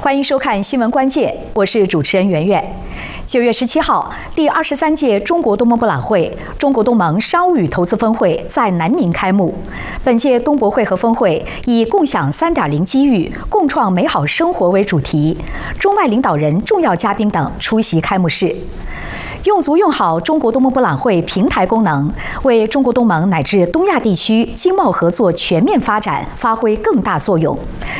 欢迎收看新闻关键，我是主持人圆圆。9月17号，第23届中国东盟博览会、中国东盟商务与投资峰会在南宁开幕。本届东博会和峰会以“共享3.0机遇，共创美好生活”为主题，中外领导人、重要嘉宾等出席开幕式。用足用好中国东盟博览会平台功能，为中国东盟乃至东亚地区经贸合作全面发展发挥更大作用。